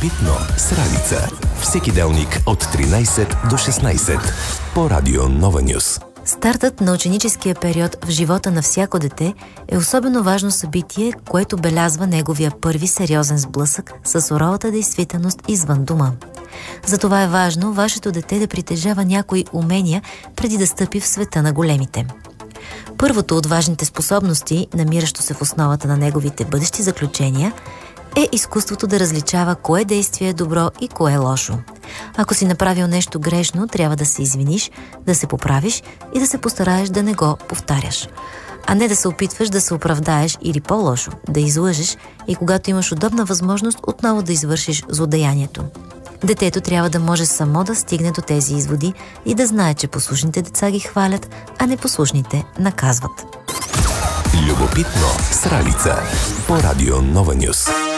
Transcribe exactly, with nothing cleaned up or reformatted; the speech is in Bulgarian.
Любопитно с Ралица. Всеки делник от тринайсет до шестнайсет по Радио Нова Нюс. Стартът на ученическия период в живота на всяко дете е особено важно събитие, което белязва неговия първи сериозен сблъсък с суровата действителност извън дома. Затова е важно вашето дете да притежава някои умения преди да стъпи в света на големите. Първото от важните способности, намиращо се в основата на неговите бъдещи заключения, е изкуството да различава кое действие е добро и кое е лошо. Ако си направил нещо грешно, трябва да се извиниш, да се поправиш и да се постараеш да не го повтаряш. А не да се опитваш да се оправдаеш или по-лошо, да излъжеш и когато имаш удобна възможност, отново да извършиш злодеянието. Детето трябва да може само да стигне до тези изводи и да знае, че послушните деца ги хвалят, а непослушните наказват. Любопитно с Ралица по Радио Нова Нюс.